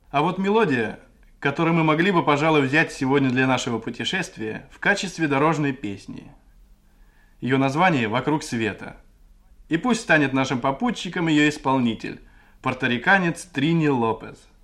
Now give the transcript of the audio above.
А вот мелодия, которую мы могли бы, пожалуй, взять сегодня для нашего путешествия в качестве дорожной песни. Ее название «Вокруг света». И пусть станет нашим попутчиком ее исполнитель, порториканец Трини Лопес.